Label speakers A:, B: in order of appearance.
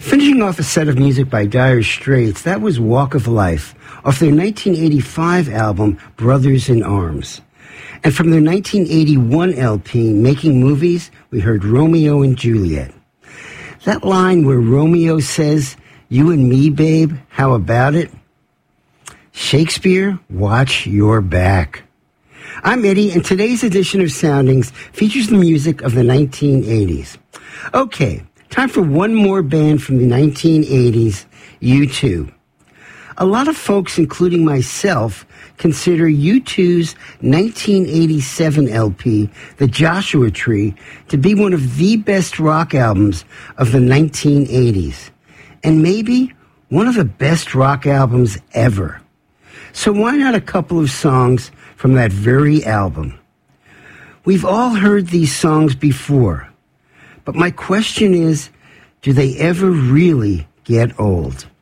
A: Finishing off a set of music by Dire Straits, that was Walk of Life, off their 1985 album, Brothers in Arms. And from their 1981 LP, Making Movies, we heard Romeo and Juliet. That line where Romeo says, "You and me, babe, how about it?" Shakespeare, watch your back. I'm Eddie, and today's edition of Soundings features the music of the 1980s. Okay, time for one more band from the 1980s, U2. A lot of folks, including myself, consider U2's 1987 LP, The Joshua Tree, to be one of the best rock albums of the 1980s, and maybe one of the best rock albums ever. So why not a couple of songs from that very album? We've all heard these songs before, but my question is, do they ever really get old?